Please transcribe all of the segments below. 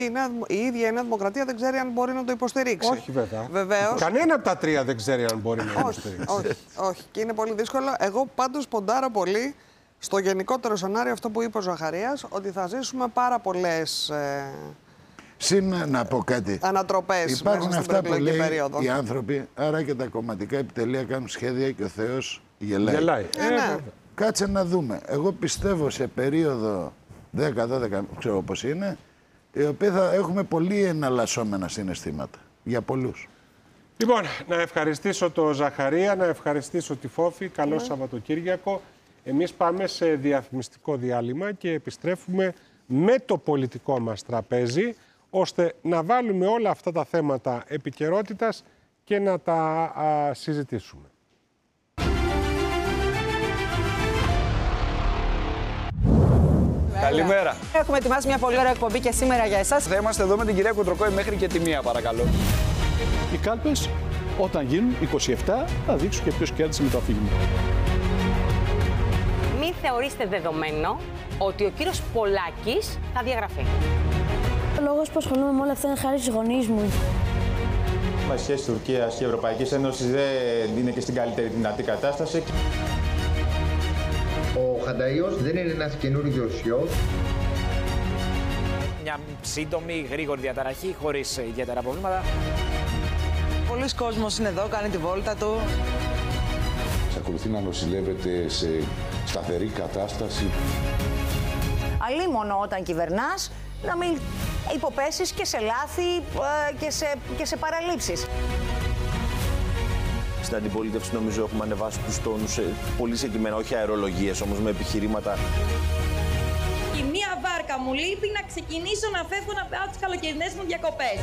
Η ίδια η Νέα Δημοκρατία δεν ξέρει αν μπορεί να το υποστηρίξει. Όχι, βέβαια. Βεβαίως. Κανένα από τα τρία δεν ξέρει αν μπορεί να το υποστηρίξει. Όχι. Και είναι πολύ δύσκολο. Εγώ πάντως ποντάρω πολύ στο γενικότερο σενάριο αυτό που είπε ο Ζαχαρίας, ότι θα ζήσουμε πάρα πολλές να πω κάτι. ανατροπές. Υπάρχουν αυτά που λέει περίοδο. Οι άνθρωποι, άρα και τα κομματικά επιτελεία κάνουν σχέδια και ο Θεός γελάει. Ναι. Κάτσε να δούμε. Εγώ πιστεύω σε περίοδο 10-12, ξέρω πώς είναι, οι οποίοι θα έχουμε πολύ εναλλασσόμενα συναισθήματα. Για πολλούς. Λοιπόν, να ευχαριστήσω τον Ζαχαρία, να ευχαριστήσω τη Φόφη. Καλό Σαββατοκύριακο. Εμείς πάμε σε διαφημιστικό διάλειμμα και επιστρέφουμε με το πολιτικό μας τραπέζι, ώστε να βάλουμε όλα αυτά τα θέματα επικαιρότητας και να τα συζητήσουμε. Καλημέρα. Έχουμε ετοιμάσει μια πολύ ωραία εκπομπή και σήμερα για εσάς. Θα είμαστε εδώ με την κυρία Κουντροκόη μέχρι και τη 1, παρακαλώ. Οι κάλπες, όταν γίνουν 27, θα δείξουν και ποιος κέρδισε με το αφήγημα. Μην θεωρήστε δεδομένο ότι ο κύριος Πολάκης θα διαγραφεί. Ο λόγος που ασχολούμαι με όλα αυτά είναι χάρη στους γονείς μου. Η σχέση Τουρκίας και Ευρωπαϊκής Ένωσης δεν είναι και στην καλύτερη δυνατή κατάσταση. Ο Χανταΐος δεν είναι ένας καινούριος ιός. Μια σύντομη, γρήγορη διαταραχή, χωρίς ιδιαίτερα προβλήματα. Πολλοί κόσμος είναι εδώ, κάνει τη βόλτα του. Εξακολουθεί να νοσηλεύεται σε σταθερή κατάσταση. Αλίμονο όταν κυβερνάς, να μην υποπέσεις και σε λάθη και σε παραλήψεις. Στην αντιπολίτευση νομίζω έχουμε ανεβάσει τους τόνους πολύ συγκεκριμένα, όχι αερολογίες όμως, με επιχειρήματα. Η μία βάρκα μου λείπει να ξεκινήσω να φεύγω να πάω τις καλοκαιρινές μου διακοπές.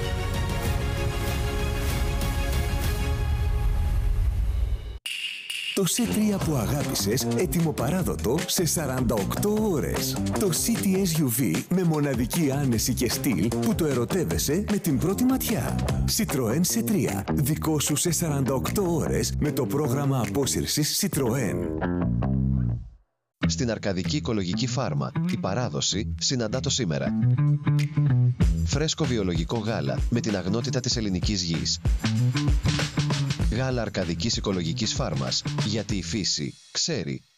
Το C3 που αγάπησες, έτοιμο παράδοτο σε 48 ώρες. Το City SUV με μοναδική άνεση και στυλ που το ερωτεύεσαι με την πρώτη ματιά. Citroën C3, δικό σου σε 48 ώρες με το πρόγραμμα απόσυρσης Citroën. Στην Αρκαδική Οικολογική Φάρμα, η παράδοση συναντά το σήμερα. Φρέσκο βιολογικό γάλα με την αγνότητα της ελληνικής γης. Γάλα Αρκαδικής Οικολογικής Φάρμας, γιατί η φύση ξέρει.